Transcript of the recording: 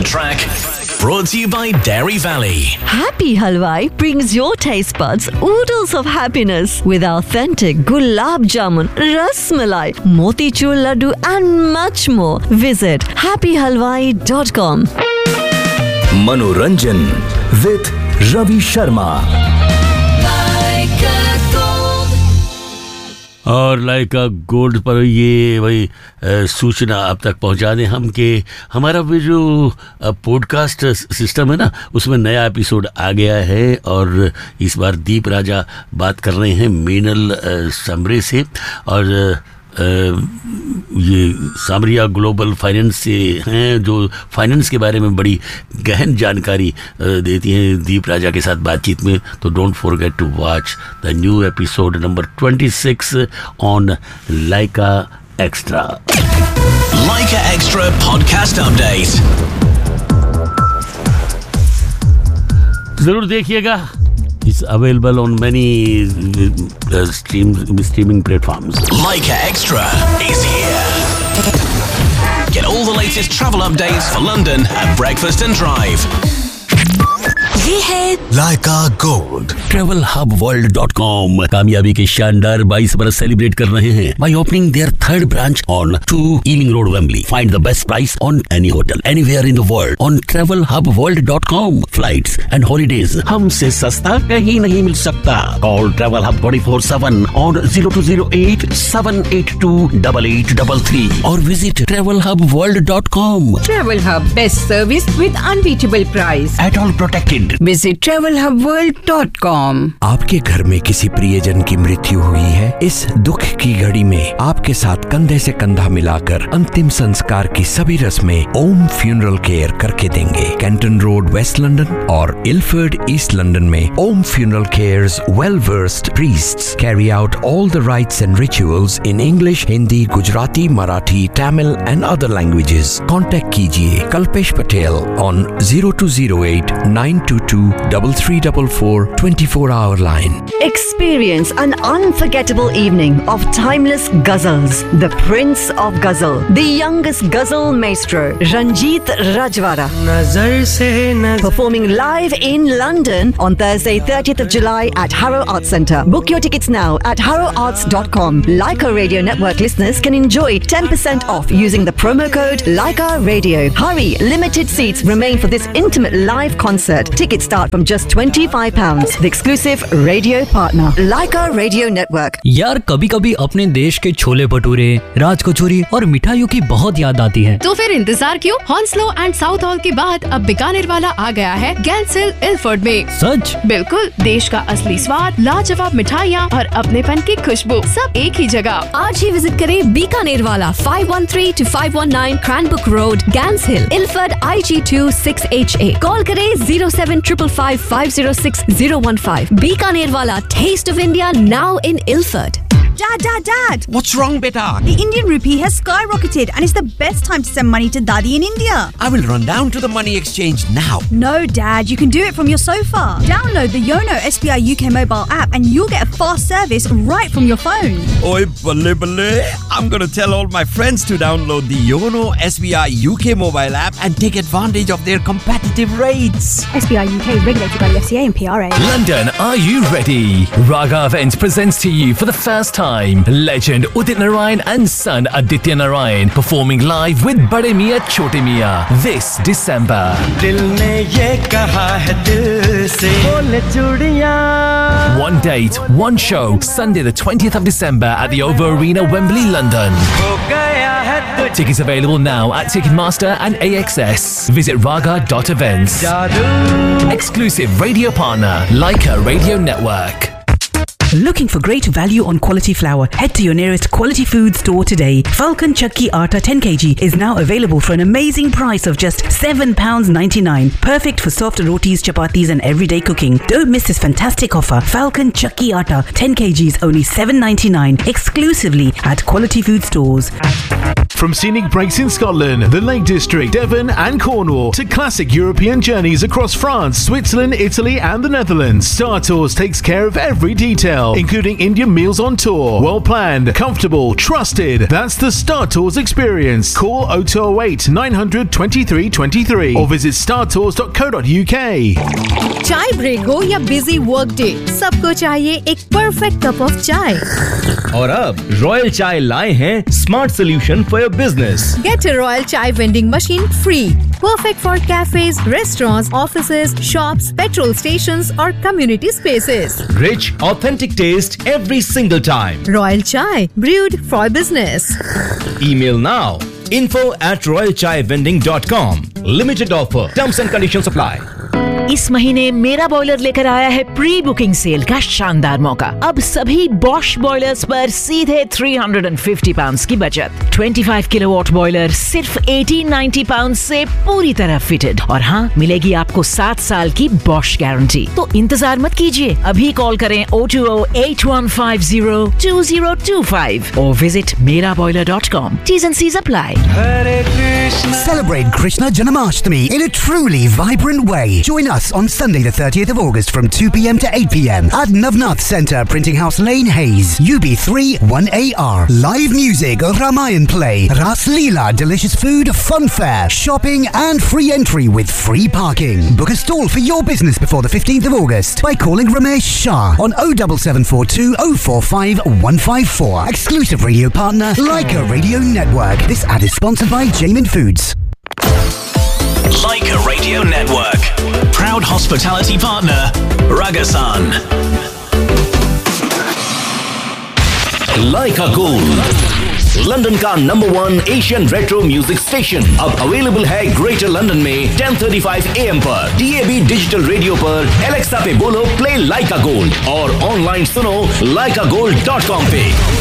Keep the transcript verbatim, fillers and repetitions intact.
track. Brought to you by Dairy Valley. Happy Halwai brings your taste buds oodles of happiness with authentic gulab jamun, ras malai, motichur laddu and much more. Visit happy halwai dot com. Manoranjan with Ravi Sharma. और like gold पर ये वही सूचना आप तक पहुंचा दें हम कि हमारा भी जो पॉडकास्ट सिस्टम है ना, उसमें नया एपिसोड आ गया है। और इस बार दीप राजा बात कर रहे हैं मीनल समरे से, और ये सामरिया ग्लोबल फाइनेंस से हैं, जो फाइनेंस के बारे में बड़ी गहन जानकारी देती हैं दीप राजा के साथ बातचीत में। तो don't forget to watch the new episode number छब्बीस on Lyca extra. Lyca extra podcast update जरूर देखिएगा। It's available on many uh, streams, streaming platforms. Laika Extra is here. Get all the latest travel updates for London at Breakfast and Drive. ये है Laika Gold. Travel hub world dot com कामयाबी के शानदार बाईस बरस celebrate कर रहे हैं by opening their third branch on two Ealing Road, Wembley. Find the best price on any hotel anywhere in the world on travel hub world dot com. Flights and holidays हमसे सस्ता कहीं नहीं मिल सकता. Call Travel Hub twenty-four seven on zero two zero eight seven eight two eight eight three three or visit travel hub world dot com. Travel Hub, best service with unbeatable price. At all protected. Visit travel hub world dot com. आपके घर में किसी प्रियजन की मृत्यु हुई है? इस दुख की घड़ी में आपके साथ कंधे से कंधा मिलाकर अंतिम संस्कार की सभी रस्में ओम फ्यूनरल केयर करके देंगे। कैंटन रोड, वेस्ट लंदन और इल्फर्ड, ईस्ट लंदन में ओम funeral cares well versed priests carry out all the rights and rituals in English, Hindi, Gujarati, Marathi, Tamil and other languages. Contact कीजिए Kalpesh Patel on zero two zero eight nine two two three three four four twenty-four hour line. Experience an unforgettable evening of timeless ghazals. The Prince of Ghazal, the youngest ghazal maestro, Ranjit Rajwara, performing live in London on Thursday, thirtieth of July at Harrow Arts Centre. Book your tickets now at harrow arts dot com. Laika Radio Network listeners can enjoy ten percent off using the promo code Laika Radio. Hurry, limited seats remain for this intimate live concert. Tickets start from just twenty-five pounds. The exclusive radio partner, Laika Radio Network. यार कभी कभी अपने देश के छोले भटूरे, राज कचौरी और मिठाइयों की बहुत याद आती है। तो फिर इंतजार क्यों? हॉन्सलो एंड साउथ हॉल के बाद अब बीकानेर वाला आ गया है गैंसिल इल्फर्ड में। सच? बिल्कुल, देश का असली स्वाद, लाजवाब मिठाइयाँ और अपनेपन की खुशबू सब एक ही जगह। आज ही विजिट करें बीकानेर वाला five one three to five one nine Cranbrook Road, Gans Hill, Ilford I G two six H A. Call करें zero seven five five five zero six zero one five. Bikaner वाला, taste of India now in Ilford. Dad, Dad, Dad! What's wrong, beta? The Indian rupee has skyrocketed and it's the best time to send money to Daddy in India. I will run down to the money exchange now. No, Dad, you can do it from your sofa. Download the Yono S B I U K mobile app and you'll get a fast service right from your phone. Oi, balle balle. I'm going to tell all my friends to download the Yono S B I U K mobile app and take advantage of their competitive rates. S B I U K regulated by the F C A and P R A. London, are you ready? Raga Events presents to you for the first time legend Udit Narayan and son Aditya Narayan performing live with Bade Miyan Chote Miyan this December. Dil ne ye kaha hai dil se bole chudiyan. One date, one show, Sunday the twentieth of December at the Over Arena, Wembley, London. Tickets available now at Ticketmaster and A X S. Visit raga dot events. Exclusive radio partner, Laika Radio Network. Looking for great value on quality flour? Head to your nearest Quality Food store today. Falcon Chakki Atta ten kilograms is now available for an amazing price of just seven pounds ninety-nine. Perfect for soft rotis, chapatis and everyday cooking. Don't miss this fantastic offer. Falcon Chakki Atta ten kilograms only seven ninety-nine. Exclusively at Quality Food stores. From scenic breaks in Scotland, the Lake District, Devon and Cornwall to classic European journeys across France, Switzerland, Italy and the Netherlands, Star Tours takes care of every detail. well, including Indian meals on tour. Well planned, comfortable, trusted. That's the Star Tours experience. Call oh two oh eight, nine hundred, twenty-three twenty-three or visit star tours dot co dot u k. चाय break हो या busy work day, सबको चाहिए एक perfect cup of चाय। और अब royal चाय लाए हैं smart solution for your business. Get a Royal Chai vending machine free. Perfect for cafes, restaurants, offices, shops, petrol stations or community spaces. Rich, authentic taste every single time. Royal Chai, brewed for business. Email now. info at royal chai vending dot com. Limited offer. Terms and conditions apply. इस महीने मेरा boiler लेकर आया है pre booking cell का शानदार मौका। अब सभी बॉश बॉयलर्स पर सीधे तीन सौ पचास पाउंड्स की बचत। पच्चीस किलोवाट बॉयलर सिर्फ अठारह सौ नब्बे पाउंड्स से पूरी तरह फिटेड और हाँ मिलेगी आपको सात साल की बॉश गारंटी। तो इंतजार मत कीजिए, अभी कॉल करें oh two oh, eight one five oh, two oh two five और विजिट मेरा boiler dot com. T's and C's apply. Celebrate Krishna Janmashtami in a truly vibrant way. Join us on Sunday the thirtieth of August from two p.m. to eight p.m. at Navnath Centre, Printing House Lane, Hayes, U B three one A R. Live music, Ramayan play, Ras Leela, delicious food, fun fair, shopping and free entry with free parking. Book a stall for your business before the fifteenth of August by calling Ramesh Shah on oh seven seven four two oh four five one five four. Exclusive radio partner, Leica Radio Network. This ad is sponsored by Jamin Foods. Leica Radio Network. Proud hospitality partner, Ragasan. Leica Gold, London का number one Asian retro music station अब available है greater London में ten thirty-five A M पर, D A B digital radio पर, Alexa पे बोलो play लाइका gold और online सुनो लाइका गोल्ड डॉट कॉम पे।